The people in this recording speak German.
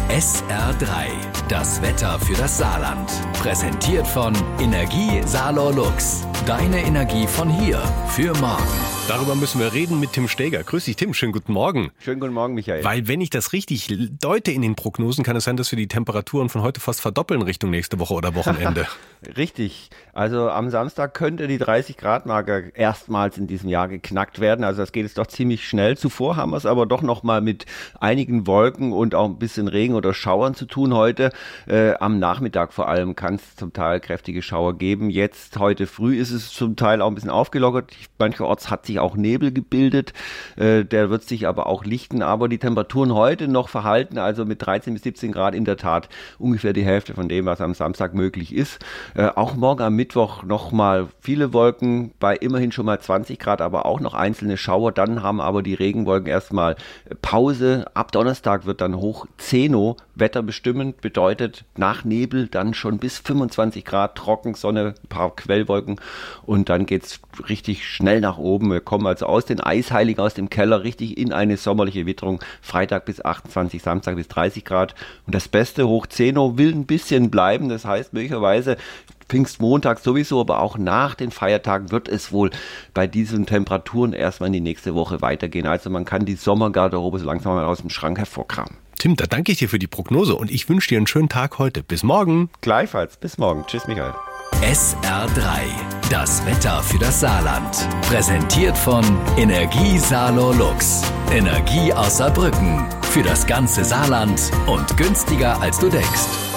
SR3, das Wetter für das Saarland. Präsentiert von Energie Saarlor Lux. Deine Energie von hier für morgen. Darüber müssen wir reden mit Tim Steger. Grüß dich, Tim. Schönen guten Morgen. Schönen guten Morgen, Michael. Weil, wenn ich das richtig deute in den Prognosen, kann es sein, dass wir die Temperaturen von heute fast verdoppeln Richtung nächste Woche oder Wochenende. Richtig. Also am Samstag könnte die 30-Grad-Marke erstmals in diesem Jahr geknackt werden. Also das geht jetzt doch ziemlich schnell. Zuvor haben wir es aber doch noch mal mit einigen Wolken und auch ein bisschen Regen oder Schauern zu tun heute. Am Nachmittag vor allem kann es zum Teil kräftige Schauer geben. Jetzt, heute früh, ist es zum Teil auch ein bisschen aufgelockert. Mancherorts hat sich auch Nebel gebildet. Der wird sich aber auch lichten. Aber die Temperaturen heute noch verhalten, also mit 13 bis 17 Grad in der Tat ungefähr die Hälfte von dem, was am Samstag möglich ist. Auch morgen am Mittwoch nochmal viele Wolken, bei immerhin schon mal 20 Grad, aber auch noch einzelne Schauer. Dann haben aber die Regenwolken erstmal Pause. Ab Donnerstag wird dann hoch Zeno wetterbestimmend, bedeutet nach Nebel dann schon bis 25 Grad, trocken, Sonne, ein paar Quellwolken und dann geht's richtig schnell nach oben. Wir kommen also aus den Eisheiligen, aus dem Keller, richtig in eine sommerliche Witterung. Freitag bis 28, Samstag bis 30 Grad. Und das Beste, hoch Zeno, will ein bisschen bleiben. Das heißt, möglicherweise Pfingstmontag sowieso, aber auch nach den Feiertagen wird es wohl bei diesen Temperaturen erstmal in die nächste Woche weitergehen. Also man kann die Sommergarderobe so langsam mal aus dem Schrank hervorkramen. Tim, da danke ich dir für die Prognose und ich wünsche dir einen schönen Tag heute. Bis morgen. Gleichfalls. Bis morgen. Tschüss, Michael. SR3, das Wetter für das Saarland. Präsentiert von Energie Saarlor Lux. Energie aus Saarbrücken. Für das ganze Saarland und günstiger als du denkst.